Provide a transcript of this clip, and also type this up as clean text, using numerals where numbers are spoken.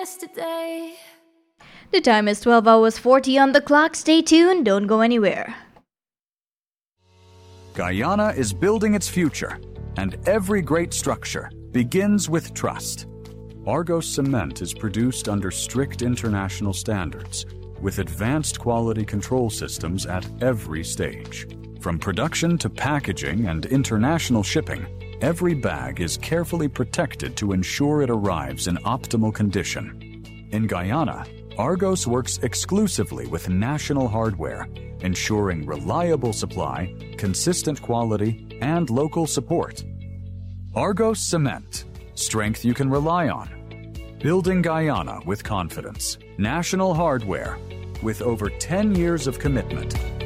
yesterday. The time is 12 hours 40 on the clock. Stay tuned, don't go anywhere. Guyana is building its future, and every great structure begins with trust. Argos cement is produced under strict international standards, with advanced quality control systems at every stage. From production to packaging and international shipping, every bag is carefully protected to ensure it arrives in optimal condition. In Guyana, Argos works exclusively with national hardware, ensuring reliable supply, consistent quality, and local support. Argos Cement, strength you can rely on. Building Guyana with confidence. National hardware, with over 10 years of commitment.